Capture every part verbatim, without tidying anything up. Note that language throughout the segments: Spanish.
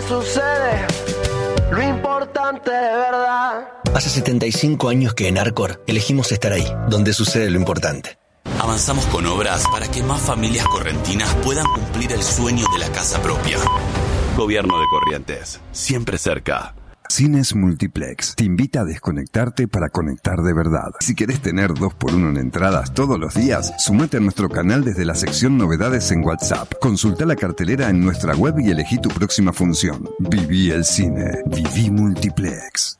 sucede, lo importante de verdad. Hace setenta y cinco años que en Arcor elegimos estar ahí, donde sucede lo importante. Avanzamos con obras para que más familias correntinas puedan cumplir el sueño de la casa propia. Gobierno de Corrientes, siempre cerca. Cines Multiplex te invita a desconectarte para conectar de verdad. Si querés tener dos por uno en entradas todos los días, sumate a nuestro canal desde la sección Novedades en WhatsApp. Consulta la cartelera en nuestra web y elegí tu próxima función. Viví el cine. Viví Multiplex.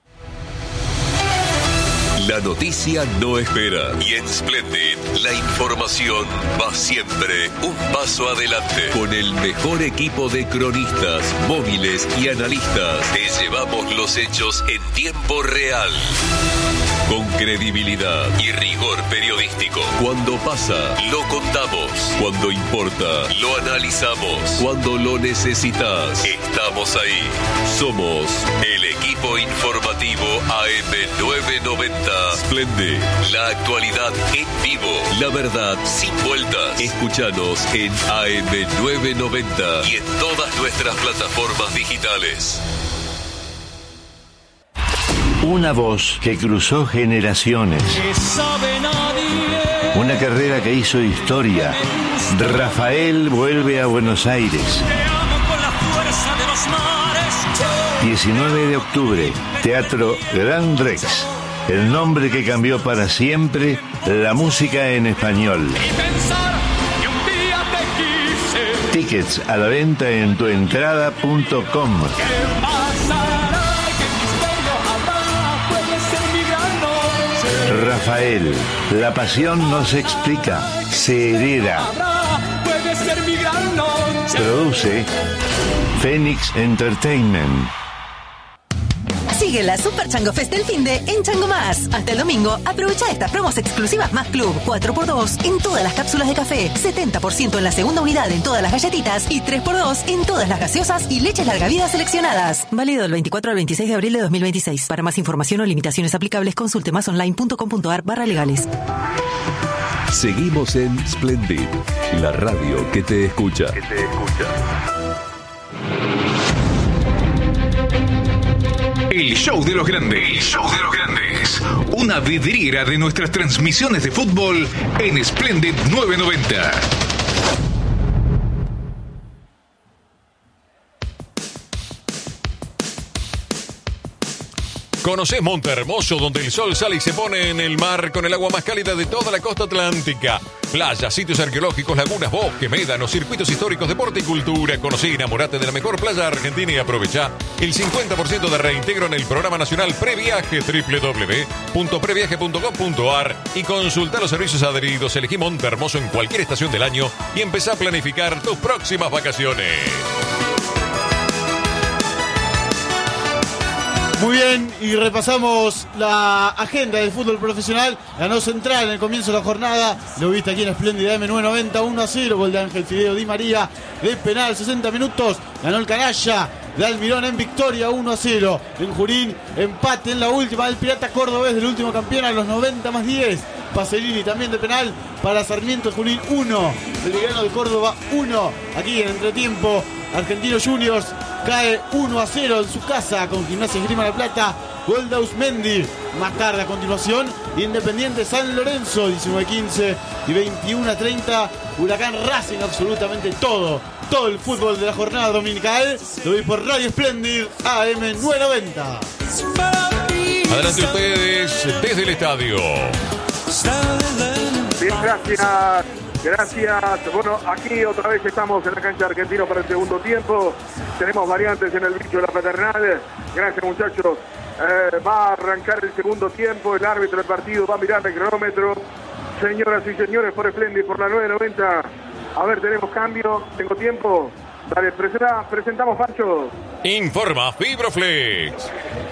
La noticia no espera y en Splendid la información va siempre un paso adelante. Con el mejor equipo de cronistas, móviles y analistas, te llevamos los hechos en tiempo real. Con credibilidad y rigor periodístico. Cuando pasa, lo contamos. Cuando importa, lo analizamos. Cuando lo necesitas, estamos ahí. Somos el equipo informativo A M novecientos noventa. Splendid, la actualidad en vivo, la verdad sin vueltas. Escúchanos en A M novecientos noventa y en todas nuestras plataformas digitales. Una voz que cruzó generaciones. Una carrera que hizo historia. Rafael vuelve a Buenos Aires. diecinueve de octubre, Teatro Gran Rex. El nombre que cambió para siempre la música en español. Tickets a la venta en tuentrada punto com. Rafael, la pasión no se explica, se hereda. Produce Phoenix Entertainment. Sigue la Super Chango Fest del finde en Chango Más. Hasta el domingo, aprovecha estas promos exclusivas Más Club. cuatro por dos en todas las cápsulas de café, setenta por ciento en la segunda unidad en todas las galletitas y tres por dos en todas las gaseosas y leches larga vida seleccionadas. Válido del veinticuatro al veintiséis de abril de dos mil veintiséis. Para más información o limitaciones aplicables, consulte masonline punto com punto ar barra legales. Seguimos en Splendid, la radio que te escucha. Que te escucha. El show de los grandes. El show de los grandes. Una vidriera de nuestras transmisiones de fútbol en Splendid novecientos noventa. Conocés Monte Hermoso, donde el sol sale y se pone en el mar con el agua más cálida de toda la costa atlántica. Playas, sitios arqueológicos, lagunas, bosques, médanos, circuitos históricos, deporte y cultura. Conocí y enamorate de la mejor playa argentina y aprovecha el cincuenta por ciento de reintegro en el programa nacional Previaje, doble u doble u doble u punto previaje punto com punto ar, y consulta los servicios adheridos. Elegí Monte Hermoso en cualquier estación del año y empezá a planificar tus próximas vacaciones. Muy bien, y repasamos la agenda del fútbol profesional. Ganó Central en el comienzo de la jornada. Lo viste aquí en Espléndida M novecientos noventa, uno a cero. Gol de Ángel Fideo Di María de penal, sesenta minutos. Ganó el Canalla de Almirón en victoria, uno a cero. En Junín, empate en la última del Pirata Cordobés, del último campeón, a los noventa más diez. Pacerini también de penal para Sarmiento. Junín uno. Belgrano de Córdoba uno. Aquí en entretiempo, Argentinos Juniors cae uno a cero en su casa con Gimnasia Esgrima La Plata. Gol de Ausmendi. Más tarde a continuación, Independiente San Lorenzo, diecinueve a quince y veintiuno a treinta. Huracán Racing, absolutamente todo. Todo el fútbol de la jornada dominical. Lo vi por Radio Splendid A M novecientos noventa. Adelante ustedes desde el estadio. Bien, gracias. Gracias. Bueno, aquí otra vez estamos en la cancha argentina para el segundo tiempo. Tenemos variantes en el bicho de la paternal. Gracias, muchachos. Eh, va a arrancar el segundo tiempo. El árbitro del partido va a mirar el cronómetro. Señoras y señores, por Splendid, por la novecientos noventa. A ver, tenemos cambio. Tengo tiempo. Dale, presenta, presentamos, Pancho. Informa Fibroflex.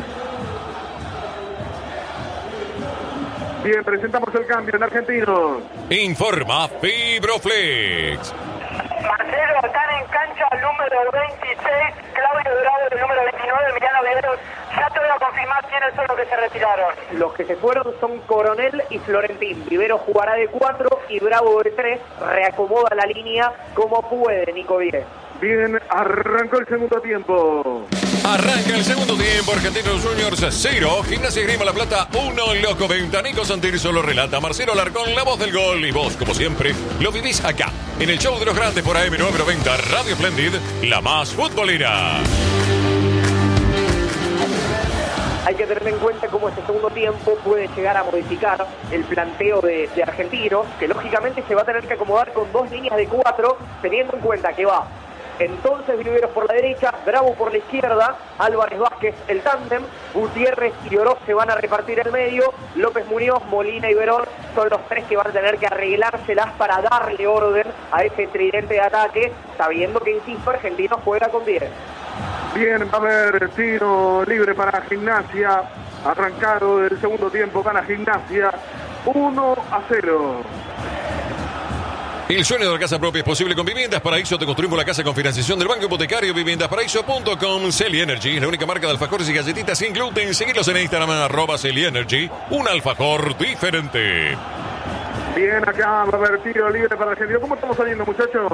Bien, presentamos el cambio en Argentinos. Informa Fibroflex. Marcelo, están en cancha el número veintiséis, Claudio Bravo, el número veintinueve, Emiliano Viveros. Ya te voy a confirmar quiénes son los que se retiraron. Los que se fueron son Coronel y Florentín. Vivero jugará de cuatro y Bravo de tres. Reacomoda la línea como puede, Nico Vives. Bien, arrancó el segundo tiempo. Arranca el segundo tiempo. Argentinos Juniors cero. Gimnasia Esgrima La Plata uno. Loco Venta. Nico Santini solo relata. Marcelo Alarcón, la voz del gol. Y vos, como siempre, lo vivís acá, en el show de los grandes por A M nueve noventa Radio Splendid, la más futbolera. Hay que tener en cuenta cómo este segundo tiempo puede llegar a modificar el planteo de, de Argentinos, que lógicamente se va a tener que acomodar con dos líneas de cuatro, teniendo en cuenta que va entonces Viveros por la derecha, Bravo por la izquierda, Álvarez Vázquez el tándem, Gutiérrez y Oroz se van a repartir el medio, López Muñoz, Molina y Verón son los tres que van a tener que arreglárselas para darle orden a ese tridente de ataque, sabiendo que, insisto, Argentinos juega con diez. Bien, va a haber tiro libre para Gimnasia. Arrancado del segundo tiempo, gana Gimnasia uno a cero. El sueño de la casa propia es posible con Viviendas Paraíso. Te construimos la casa con financiación del Banco Hipotecario. Viviendas Paraíso punto com. Celi Energy, la única marca de alfajores y galletitas sin gluten. Seguirlos en Instagram, arroba Celi Energy. Un alfajor diferente. Bien, acá va a haber tiro libre para Argentina. ¿Cómo estamos saliendo, muchachos?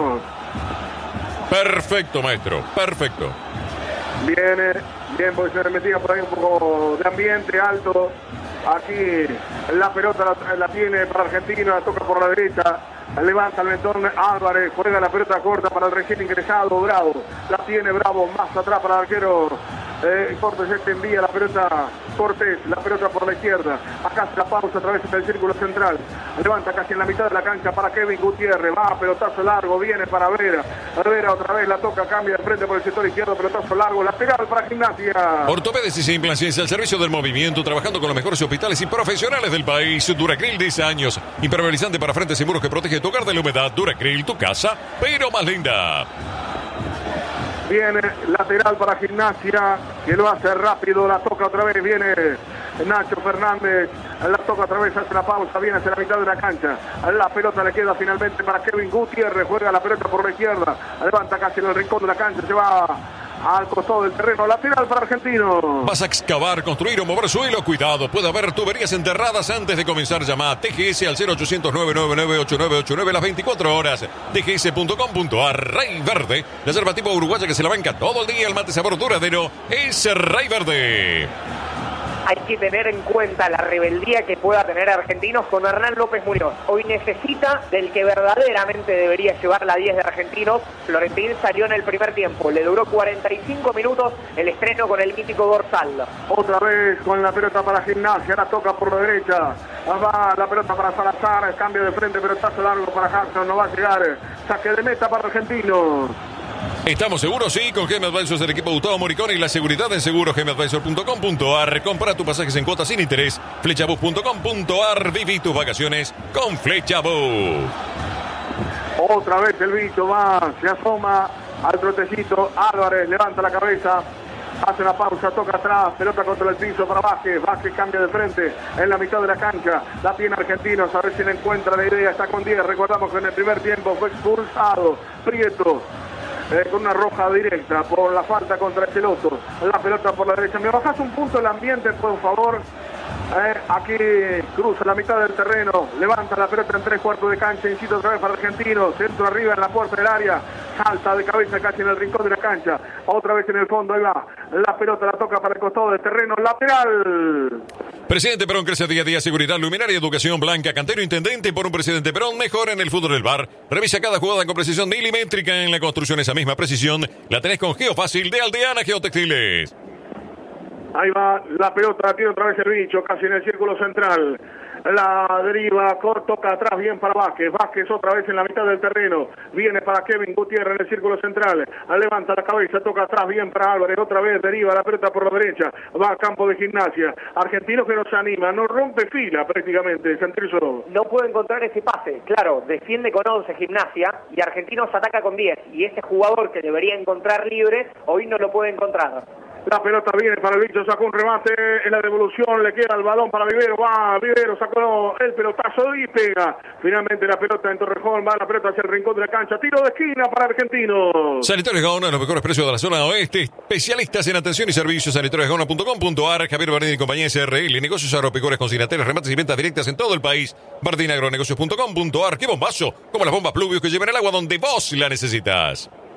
Perfecto, maestro. Perfecto. Viene, bien, porque se metía por ahí un poco de ambiente alto. Aquí la pelota la, la tiene para Argentina, la toca por la derecha. Levanta el mentón Álvarez, juega la pelota corta para el recién ingresado Bravo. La tiene Bravo, más atrás para el arquero eh, Cortés. Este envía la pelota Cortés, la pelota por la izquierda. Acá se la pausa a través del círculo central. Levanta casi en la mitad de la cancha para Kevin Gutiérrez. Va, pelotazo largo, viene para Vera. Vera otra vez la toca, cambia de frente por el sector izquierdo. Pelotazo largo, lateral para Gimnasia. Ortopedes y Implantes al servicio del movimiento, trabajando con los mejores hospitales y profesionales del país. Duracril, diez años. Impermeabilizante para frentes y muros que protege tu hogar de la humedad. Duracril, tu casa, pero más linda. Viene lateral para Gimnasia, que lo hace rápido, la toca otra vez, viene Nacho Fernández, la toca otra vez, hace la pausa, viene hacia la mitad de la cancha, la pelota le queda finalmente para Kevin Gutiérrez, juega la pelota por la izquierda, levanta casi en el rincón de la cancha, se va al costado del terreno, lateral para Argentino. ¿Vas a excavar, construir o mover suelo? Cuidado, puede haber tuberías enterradas. Antes de comenzar, llama a T G S al cero ochocientos, nueve nueve nueve, ocho nueve ocho nueve las veinticuatro horas. T G S punto com punto a R. Rey Verde, la yerba tipo uruguaya que se la banca todo el día. El mate sabor duradero es Rey Verde. Hay que tener en cuenta la rebeldía que pueda tener Argentinos con Hernán López Muñoz. Hoy necesita del que verdaderamente debería llevar la diez de Argentinos. Florentín salió en el primer tiempo, le duró cuarenta y cinco minutos el estreno con el mítico dorsal. Otra vez con la pelota para Gimnasia, la toca por la derecha. Va la pelota para Salazar, cambio de frente, pelotazo largo para Jackson, no va a llegar. Saque de meta para Argentinos. ¿Estamos seguros? Sí, con G M Advisors del equipo Gustavo Moricón y la seguridad en seguro G M Advisor punto com punto a r. Compra tus pasajes en cuotas sin interés. Flechabus punto com punto a r. Viví tus vacaciones con Flechabus. Otra vez el bicho va, se asoma al trotecito. Álvarez levanta la cabeza, hace una pausa, toca atrás, pelota contra el piso para Vázquez. Vázquez cambia de frente en la mitad de la cancha. La tiene Argentinos, a ver si le encuentra la idea. Está con diez. Recordamos que en el primer tiempo fue expulsado Prieto. Eh, con una roja directa por la falta contra Cheloto. La pelota por la derecha. ¿Me bajas un punto el ambiente, por favor? Eh, aquí cruza la mitad del terreno, levanta la pelota en tres cuartos de cancha, incita otra vez para Argentinos, centro arriba en la puerta del área, salta de cabeza casi en el rincón de la cancha, otra vez en el fondo, ahí va, la pelota la toca para el costado del terreno, lateral. Presidente Perón crece día a día, seguridad, luminaria, educación blanca, cantero, intendente. Por un presidente Perón, mejor en el fútbol del bar. Revisa cada jugada con precisión milimétrica. En la construcción esa misma precisión la tenés con Geofácil de Aldeana Geotextiles. Ahí va la pelota, la tiene otra vez el bicho, casi en el círculo central. La deriva, corto, toca atrás, bien para Vázquez. Vázquez otra vez en la mitad del terreno. Viene para Kevin Gutiérrez en el círculo central. Levanta la cabeza, toca atrás, bien para Álvarez. Otra vez deriva la pelota por la derecha. Va al campo de Gimnasia. Argentinos que nos anima, no rompe fila prácticamente. Santrizo. No puede encontrar ese pase. Claro, defiende con once Gimnasia y Argentinos ataca con diez. Y ese jugador que debería encontrar libre, hoy no lo puede encontrar. La pelota viene para el bicho, sacó un remate en la devolución, le queda el balón para Vivero, va, Vivero sacó el pelotazo y pega. Finalmente la pelota en Torrejón, va la pelota hacia el rincón de la cancha, tiro de esquina para Argentinos. Sanitarios Gaona, los mejores precios de la zona oeste, especialistas en atención y servicios, sanitarios gaona punto com punto a r. Javier Bardini y compañía S R L, negocios agropecuarios consignatarios, remates y ventas directas en todo el país. Bardini agronegocios punto com punto a r. ¡Qué bombazo! Como las bombas Pluvius que llevan el agua donde vos la necesitas.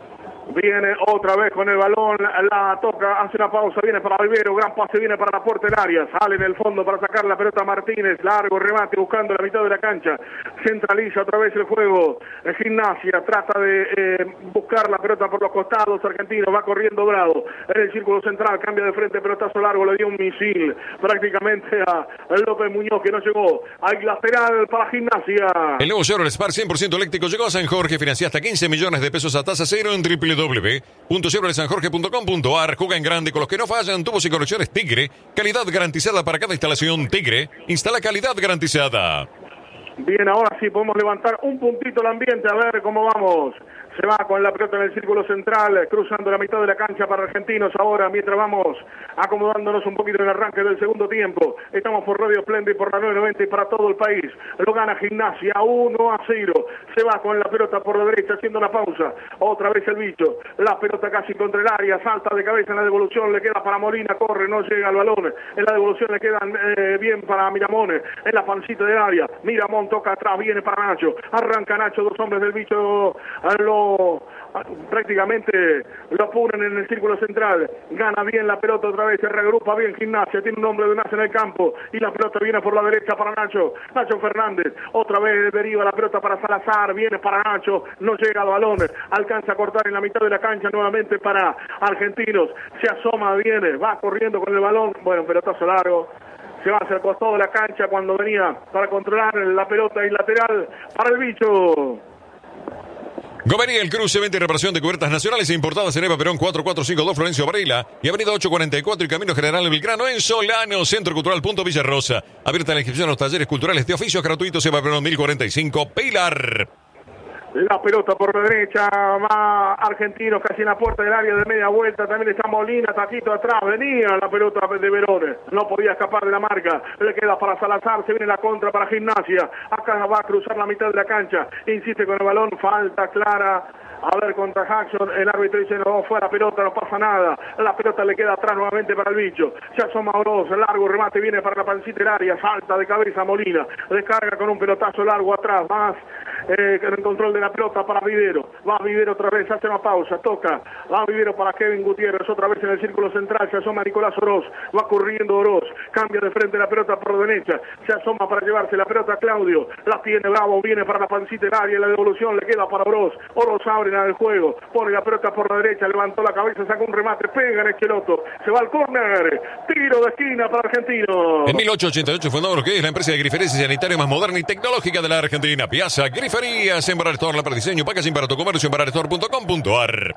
Viene otra vez con el balón, la toca, hace una pausa, viene para Vivero, gran pase, viene para la puerta del área, sale en el fondo para sacar la pelota Martínez, largo remate buscando la mitad de la cancha, centraliza otra vez el juego, Gimnasia trata de eh, buscar la pelota por los costados, Argentino va corriendo Bravo, en el círculo central, cambia de frente, pelotazo largo, le dio un misil prácticamente a López Muñoz que no llegó, hay lateral para Gimnasia. El nuevo Chevrolet Spark cien por ciento eléctrico llegó a San Jorge, financia hasta quince millones de pesos a tasa cero en w w w punto chevrolet san jorge punto com punto a r. Juega en grande con los que no fallan, tubos y conexiones Tigre, calidad garantizada para cada instalación. Tigre, instala calidad garantizada. Bien, ahora sí podemos levantar un puntito el ambiente, a ver cómo vamos. Se va con la pelota en el círculo central, cruzando la mitad de la cancha para Argentinos ahora, mientras vamos acomodándonos un poquito en el arranque del segundo tiempo. Estamos por Radio Splendid, por la nueve noventa y para todo el país. Lo gana Gimnasia uno a cero. Se va con la pelota por la derecha, haciendo una pausa. Otra vez el bicho. La pelota casi contra el área, salta de cabeza en la devolución, le queda para Molina, corre, no llega al balón. En la devolución le quedan eh, bien para Miramón, en la pancita del área. Miramón toca atrás, viene para Nacho. Arranca Nacho, dos hombres del bicho a lo prácticamente lo apuran en el círculo central, gana bien la pelota otra vez, se regrupa bien Gimnasia, tiene un hombre de más en el campo y la pelota viene por la derecha para Nacho, Nacho Fernández, otra vez deriva la pelota para Salazar, viene para Nacho, no llega al balón, alcanza a cortar en la mitad de la cancha nuevamente para Argentinos, se asoma, viene, va corriendo con el balón, bueno, pelotazo largo. Se va hacia el costado de la cancha cuando venía para controlar la pelota y lateral para el bicho. Gomería El Cruce, venta y reparación de cubiertas nacionales e importadas en Eva Perón cuatro cuatro cinco dos Florencio Varela y avenida ocho cuarenta y cuatro y Camino General Belgrano en Solano, Centro Cultural Punto Villarrosa. Abierta la inscripción a los talleres culturales de oficios gratuitos Eva Perón mil cuarenta y cinco, Pilar. La pelota por la derecha, va Argentinos casi en la puerta del área de media vuelta, también está Molina, taquito atrás, venía la pelota de Verón, no podía escapar de la marca, le queda para Salazar, se viene la contra para Gimnasia, acá va a cruzar la mitad de la cancha, insiste con el balón, falta clara. A ver, contra Jackson, el árbitro dice no, fue la pelota, no pasa nada. La pelota le queda atrás nuevamente para el bicho. Se asoma Oroz, largo remate, viene para la pancita del área, salta de cabeza Molina. Descarga con un pelotazo largo atrás, más eh, en el control de la pelota para Vivero. Va Vivero otra vez, hace una pausa, toca. Va Vivero para Kevin Gutiérrez, otra vez en el círculo central, se asoma Nicolás Oroz. Va corriendo Oroz, cambia de frente la pelota por la derecha. Se asoma para llevarse la pelota a Claudio. La tiene Bravo, viene para la pancita del área, la devolución le queda para Oroz. Oroz abre del juego, pone la pelota por la derecha, levantó la cabeza, saca un remate, pega en Esqueloto, se va al córner, tiro de esquina para Argentino. En mil ochocientos ochenta y ocho fundó lo que es la empresa de griferesia sanitaria más moderna y tecnológica de la Argentina, Piazza Griferías, en Bar Store, la para diseño, packaging para tu comercio en bar store punto com punto a r.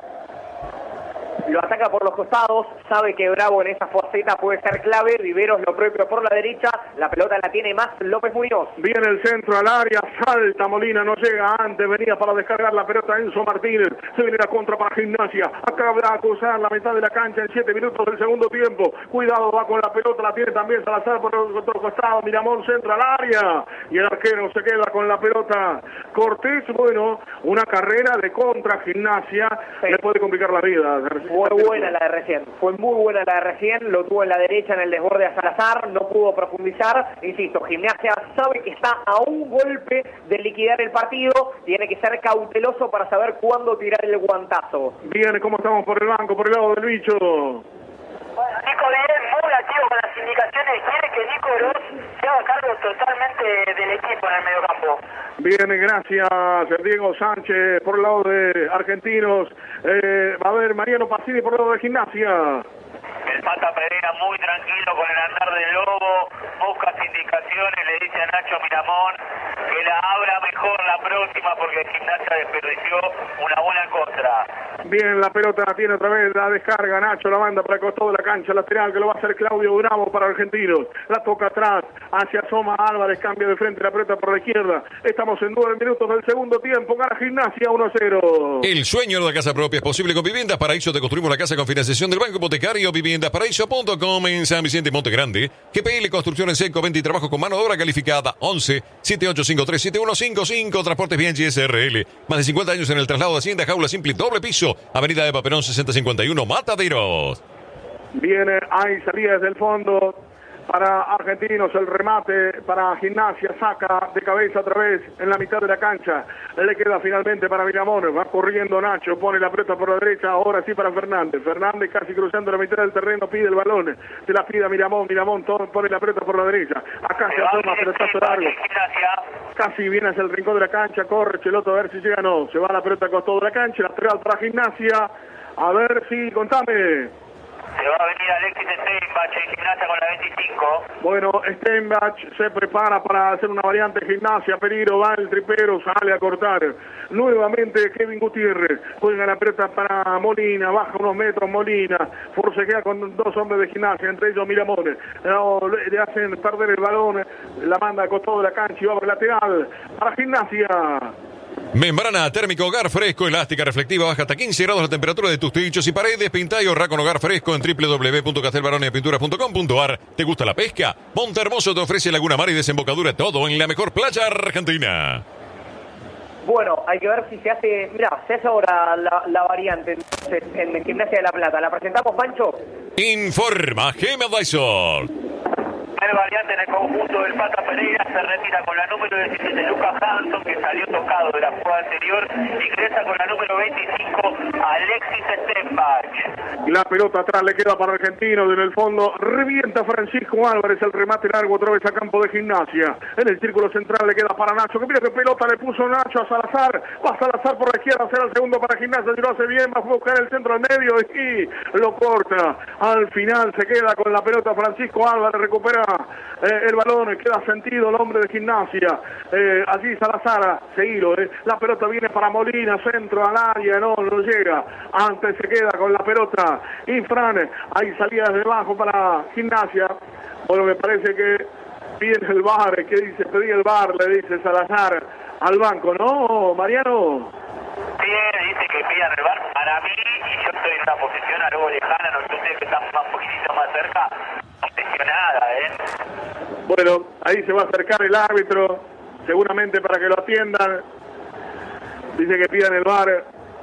Lo ataca por los costados, sabe que Bravo en esa faceta puede ser clave, Viveros lo propio por la derecha, la pelota la tiene más López Muñoz. Viene el centro al área, salta Molina, no llega antes, venía para descargar la pelota Enzo Martínez, se viene la contra para Gimnasia, acaba de cruzar la mitad de la cancha en siete minutos del segundo tiempo, cuidado, va con la pelota, la tiene también Salazar por el otro costado, Miramón centro al área, y el arquero se queda con la pelota. Cortés, bueno, una carrera de contra Gimnasia, sí. Le puede complicar la vida. Fue buena la de recién, fue muy buena la de recién, lo tuvo en la derecha en el desborde a Salazar, no pudo profundizar, insisto, Gimnasia sabe que está a un golpe de liquidar el partido, tiene que ser cauteloso para saber cuándo tirar el guantazo. Bien, ¿cómo estamos por el banco, por el lado del bicho? Nico bien, muy activo con las indicaciones, quiere que Nico Oroz se haga cargo totalmente del equipo en el mediocampo. Bien, gracias Diego Sánchez por el lado de Argentinos, eh, va a haber Mariano Pacini por el lado de Gimnasia. El Pata Pereira muy tranquilo con el andar del Lobo, busca indicaciones, le dice a Nacho Miramón que la abra mejor la próxima porque Gimnasia desperdició una buena contra. Bien, la pelota la tiene otra vez, la descarga Nacho, la manda para el costado de la cancha lateral que lo va a hacer Claudio Bravo para Argentinos. La toca atrás, hacia Soma Álvarez, cambia de frente la pelota por la izquierda. Estamos en nueve minutos del segundo tiempo, gana Gimnasia uno a cero. El sueño de la casa propia es posible con Viviendas Paraíso. Te construimos la casa con financiación del Banco Hipotecario. Viviendas Paraíso punto com en San Vicente y Monte Grande. G P L Construcción en Seco, venta y trabajo con mano de obra calificada. once, setenta y ocho cincuenta y tres, setenta y uno cincuenta y cinco. Transportes Bien G S R L. Más de cincuenta años en el traslado de Hacienda. Jaula simple, doble piso. Avenida Eva Perón sesenta cincuenta y uno, Mataderos. Viene, hay salidas del fondo. para Argentinos, el remate para Gimnasia, saca de cabeza otra vez en la mitad de la cancha, le queda finalmente para Miramón, va corriendo Nacho, pone la pelota por la derecha, ahora sí para Fernández, Fernández casi cruzando la mitad del terreno, pide el balón, se la pide a Miramón, Miramón todo, pone la pelota por la derecha, acá se asoma, pelotazo largo, casi viene hacia el rincón de la cancha, corre Cheloto a ver si llega, no, se va la pelota a costado de la cancha, lateral para Gimnasia, a ver si, contame. Se va a venir Alexis Steinbach en Gimnasia con la veinticinco. Bueno, Steinbach se prepara para hacer una variante Gimnasia, peligro, va el tripero, sale a cortar. Nuevamente Kevin Gutiérrez, juega la pelota para Molina, baja unos metros Molina, forcejea con dos hombres de Gimnasia, entre ellos Miramón. No, le hacen perder el balón, la manda a costado de la cancha y va por lateral para Gimnasia. Membrana térmica Hogar Fresco, elástica, reflectiva, baja hasta quince grados la temperatura de tus techos y paredes. Pinta y ahorra con Hogar Fresco en doble u doble u doble u punto castelbarones pinturas punto com punto a r. ¿Te gusta la pesca? Monte Hermoso te ofrece Laguna Mar y desembocadura, todo en la mejor playa argentina. Bueno, hay que ver si se hace... Mirá, se hace ahora la, la variante entonces, en Gimnasia de La Plata. ¿La presentamos, Pancho? Informa Gema Dysol. El variante en el conjunto del Pata Pereira se retira con la número diecisiete Lucas Hanson, que salió tocado de la jugada anterior, ingresa con la número veinticinco Alexis Steinbach. La pelota atrás le queda para Argentino, en el fondo revienta Francisco Álvarez, el remate largo otra vez a campo de Gimnasia, en el círculo central le queda para Nacho, que mira qué pelota le puso Nacho a Salazar, va Salazar por la izquierda, será el segundo para Gimnasia, si lo hace bien va a buscar el centro al medio y lo corta, al final se queda con la pelota Francisco Álvarez, recupera Eh, el balón, queda sentido el hombre de Gimnasia, eh, allí Salazar, seguilo, eh. la pelota viene para Molina, centro al área, no, no llega, antes se queda con la pelota Infran, ahí salía desde abajo para Gimnasia, bueno, me parece que viene el V A R, que dice, pedí el V A R, le dice Salazar al banco, ¿no, Mariano? Sí, dice que pidan el V A R para mí, y yo estoy en una posición algo lejana, no sé ustedes que están un poquitito más cerca, presionada, ¿eh? Bueno, ahí se va a acercar el árbitro, seguramente para que lo atiendan. Dice que pidan el V A R.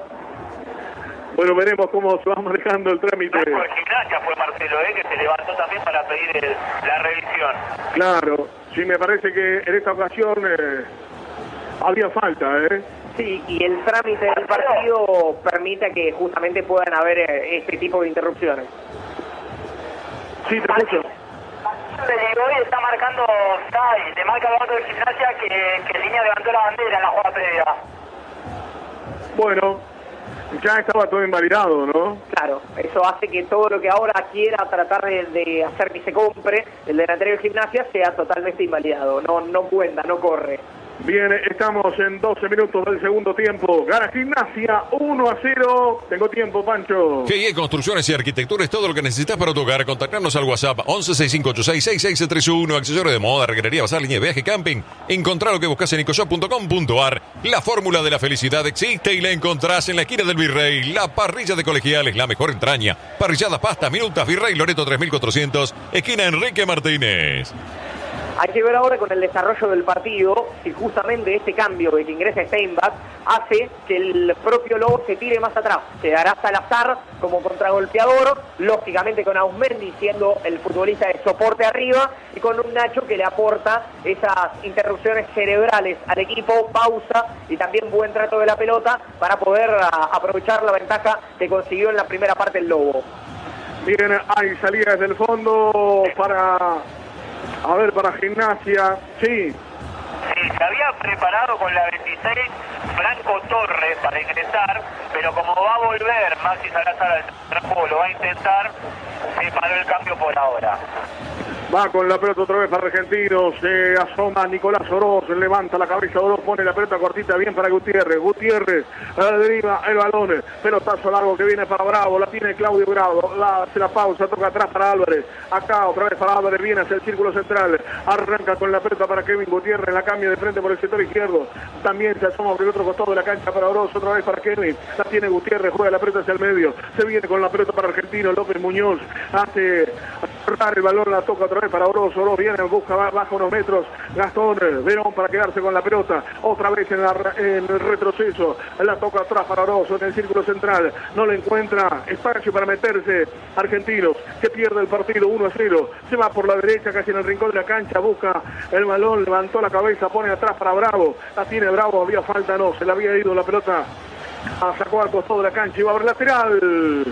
Bueno, veremos cómo se va manejando el trámite. El Gimnasia fue Marcelo, ¿eh? Que se levantó también para pedir el, la revisión. Claro, sí, me parece que en esta ocasión eh, había falta, ¿eh? Sí, y el trámite del partido permite que justamente puedan haber eh, este tipo de interrupciones. Sí, te escucho. Hoy está marcando Sai, te marca el bando de Gimnasia que, que Línea levantó la bandera en la jugada previa. Bueno, ya estaba todo invalidado, ¿no? Claro, eso hace que todo lo que ahora quiera tratar de, de hacer que se compre el delantero de Gimnasia sea totalmente invalidado, no, no cuenta, no corre. Bien, estamos en doce minutos del segundo tiempo. Gana Gimnasia uno a cero. Tengo tiempo, Pancho. G I E Construcciones y Arquitectura es todo lo que necesitas para tu hogar. Contactarnos al WhatsApp once sesenta y cinco ochenta y seis sesenta y seis treinta y uno. Accesorios de moda, reguerería, bazar, línea de viaje, camping. Encontrá lo que buscas en ecoshop punto com punto a r. La fórmula de la felicidad existe y la encontrás en la esquina del Virrey. La parrilla de Colegiales, la mejor entraña. Parrilladas, pastas, minutas, Virrey Loreto tres mil cuatrocientos. Esquina Enrique Martínez. Hay que ver ahora con el desarrollo del partido si justamente este cambio de que ingresa Steinbach hace que el propio Lobo se tire más atrás. Quedará Salazar como contragolpeador, lógicamente con Ausmendi siendo el futbolista de soporte arriba y con un Nacho que le aporta esas interrupciones cerebrales al equipo, pausa y también buen trato de la pelota para poder a, aprovechar la ventaja que consiguió en la primera parte el Lobo. Bien, hay salida desde el fondo para... A ver, para Gimnasia, sí. Sí, se había preparado con la veintiséis Franco Torres para ingresar, pero como va a volver Maxi Salazar al trabajo, lo va a intentar, se paró el cambio por ahora. Va con la pelota otra vez para Argentinos, se asoma Nicolás Oroz, levanta la cabeza Oroz, pone la pelota cortita bien para Gutiérrez, Gutiérrez a la deriva el balón, pelotazo largo que viene para Bravo, la tiene Claudio Bravo, la, hace la pausa, toca atrás para Álvarez, acá otra vez para Álvarez, viene hacia el círculo central, arranca con la pelota para Kevin Gutiérrez, la cambia de frente por el sector izquierdo, también se asoma por el otro costado de la cancha para Oroz, otra vez para Kevin, la tiene Gutiérrez, juega la pelota hacia el medio, se viene con la pelota para Argentino, López Muñoz, hace El balón la toca otra vez para Oroz. Oroz viene, busca, baja unos metros. Gastón Verón para quedarse con la pelota. Otra vez en, la, en el retroceso. La toca atrás para Oroz en el círculo central. No le encuentra espacio para meterse. Argentinos que pierde el partido uno a cero. Se va por la derecha, casi en el rincón de la cancha. Busca el balón, levantó la cabeza, pone atrás para Bravo. La tiene Bravo, había falta, no. Se le había ido la pelota. Sacó al costado de la cancha y va a haber lateral.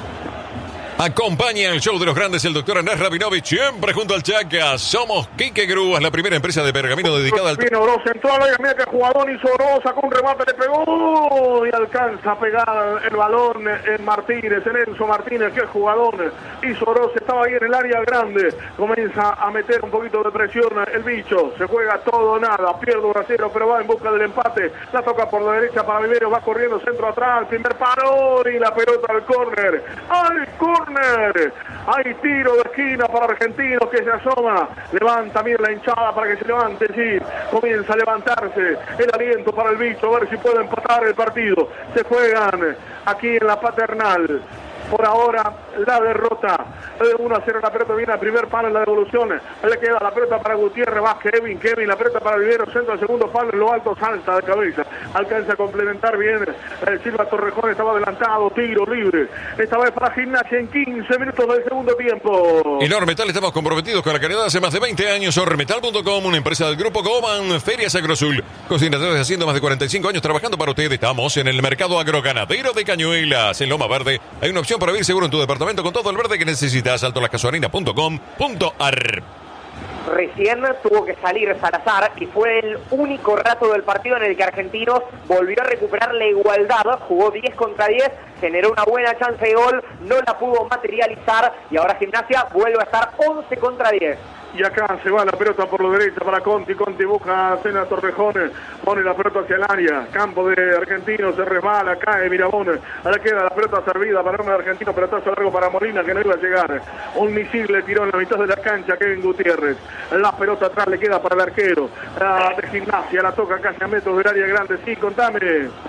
Acompaña el show de los grandes el doctor Andrés Rabinovich, siempre junto al Chaca. Somos Quique Grúas, la primera empresa de pergamino dedicada al... Vino Oroz, entró a la mira que jugador hizo Oroz, sacó un remate, le pegó y alcanza a pegar el balón en Martínez, en Enzo Martínez, que es jugador. Hizo Oroz, estaba ahí en el área grande, comienza a meter un poquito de presión el bicho, se juega todo o nada, pierde uno a cero, pero va en busca del empate. La toca por la derecha para Vivero, va corriendo centro atrás, primer paro y la pelota al córner. ¡Al córner! Hay tiro de esquina para Argentinos que se asoma. Levanta bien la hinchada para que se levante. Sí, comienza a levantarse el aliento para el bicho. A ver si puede empatar el partido. Se juegan aquí en la Paternal. Por ahora la derrota uno a cero. La pelota viene al primer palo en la devolución. Le queda la pelota para Gutiérrez. Va Kevin, Kevin, la pelota para Vivero. Centro al segundo palo, en lo alto salta de cabeza. Alcanza a complementar bien. El Silva Torrejón estaba adelantado. Tiro libre. Esta vez para Gimnasia en quince minutos del segundo tiempo. En Ormetal estamos comprometidos con la calidad hace más de veinte años. Ormetal punto com, una empresa del grupo Goman, Ferias Agrosul. Consignadores haciendo más de cuarenta y cinco años trabajando para usted. Estamos en el mercado agroganadero de Cañuelas, en Loma Verde. Hay una opción para vivir seguro en tu departamento con todo el verde que necesitas. alto las casuarinas punto com punto ar. Recién tuvo que salir Salazar y fue el único rato del partido en el que Argentinos volvió a recuperar la igualdad. Jugó diez contra diez, generó una buena chance de gol, no la pudo materializar y ahora Gimnasia vuelve a estar once contra diez. Y acá se va la pelota por la derecha para Conti. Conti busca a Sena Torrejón. Pone la pelota hacia el área. Campo de Argentinos. Se resbala. Cae Mirabón. Ahora queda la pelota servida para un argentino. Pelotazo largo para Molina que no iba a llegar. Un misil le tiró en la mitad de la cancha Kevin Gutiérrez. La pelota atrás le queda para el arquero. La de Gimnasia. La toca casi a metros del área grande. Sí, contame.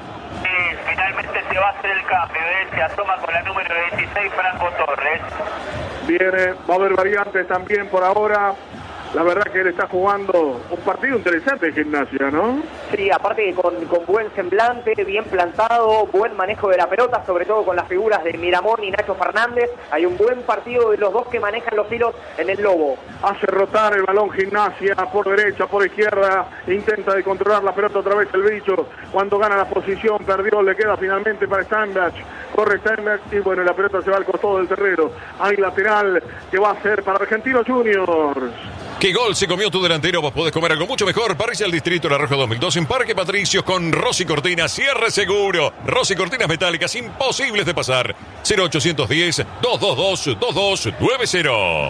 Sí, finalmente se va a hacer el cambio. ¿eh? Se asoma con la número dieciséis Franco Torres. Viene, va a haber variantes también por ahora. La verdad que él está jugando un partido interesante en Gimnasia, ¿no? Sí, aparte con, con buen semblante, bien plantado, buen manejo de la pelota, sobre todo con las figuras de Miramón y Nacho Fernández. Hay un buen partido de los dos que manejan los hilos en el Lobo. Hace rotar el balón Gimnasia por derecha, por izquierda. Intenta de controlar la pelota otra vez el bicho. Cuando gana la posición, perdió, le queda finalmente para Steinbach. Corre Steinbach y bueno, la pelota se va al costado del terreno. Hay lateral que va a ser para Argentinos Juniors. ¿Qué gol se comió tu delantero? Vos podés comer algo mucho mejor. Parrilla al Distrito La Roja dos mil dos en Parque Patricios con Rosy Cortinas. Cierre seguro. Rosy Cortinas metálicas imposibles de pasar. cero ochocientos diez, doscientos veintidós, veintidós noventa.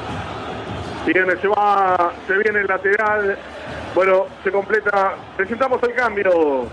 Viene, se va, se viene el lateral. Bueno, se completa. Presentamos el cambio.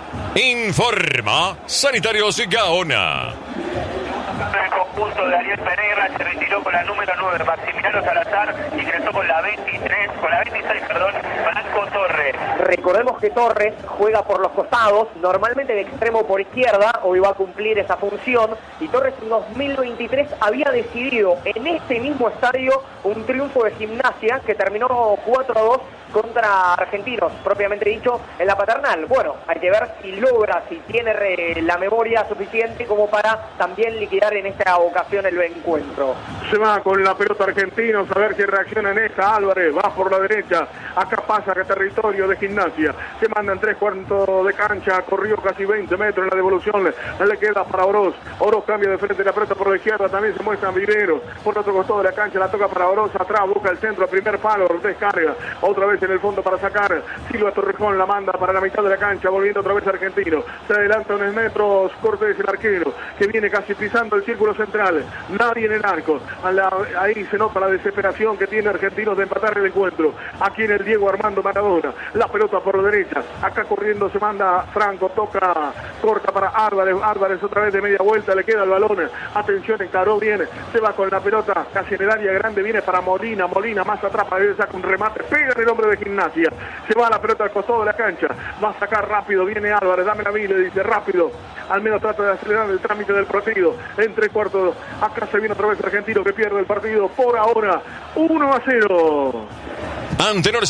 Informa Sanitarios Gaona. El conjunto de Ariel Pereira se retiró con la número nueve, Maximiliano Salazar, ingresó con la veintitrés, con la veintiséis, perdón, Franco Torres. Recordemos que Torres juega por los costados, normalmente de extremo por izquierda, hoy va a cumplir esa función, y Torres en dos mil veintitrés había decidido en este mismo estadio un triunfo de Gimnasia que terminó cuatro a dos contra Argentinos, propiamente dicho, en la Paternal. Bueno, hay que ver si logra, si tiene re, la memoria suficiente como para también liquidar en esta ocasión el encuentro. Se va con la pelota Argentinos, a ver qué reacciona en esta. Álvarez va por la derecha, acá pasa que territorio de Gimnasia, se mandan tres cuartos de cancha, corrió casi veinte metros en la devolución, le queda para Oroz. Oroz cambia de frente, la pelota por la izquierda, también se muestra Vivero, por otro costado de la cancha, la toca para Oroz, atrás busca el centro, primer palo, descarga, otra vez en el fondo para sacar. Silva Torrejón la manda para la mitad de la cancha, volviendo otra vez Argentino. Se adelanta unos metros, Cortés el arquero, que viene casi pisando el círculo central. Nadie en el arco. A la, ahí se nota la desesperación que tiene Argentinos de empatar el encuentro. Aquí en el Diego Armando Maradona. La pelota por la derecha. Acá corriendo se manda Franco, toca, corta para Álvarez. Álvarez otra vez de media vuelta, le queda el balón. Atención, encaró bien, se va con la pelota casi en el área grande, viene para Molina. Molina más atrás, para él saca un remate, pega en el hombre de Gimnasia. Se va la pelota al costado de la cancha, va a sacar rápido, viene Álvarez, dame la mí, le dice rápido. Al menos trata de acelerar el trámite del partido. En tres cuartos, acá se viene otra vez Argentino que pierde el partido por ahora. uno a cero. Antenor